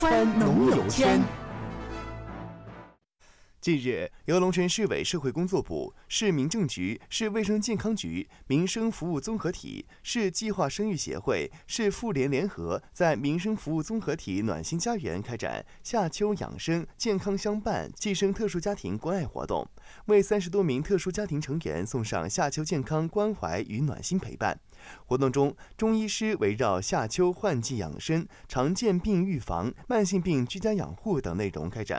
川农友圈。 近日，由龙城市委社会工作部、市民政局、市卫生健康局、民生服务综合体、市计划生育协会、市妇联联合在民生服务综合体暖心家园开展夏秋养生健康相伴计生特殊家庭关爱活动，为30多名特殊家庭成员送上夏秋健康关怀与暖心陪伴。活动中，中医师围绕夏秋换季养生、常见病预防、慢性病居家养护等内容开展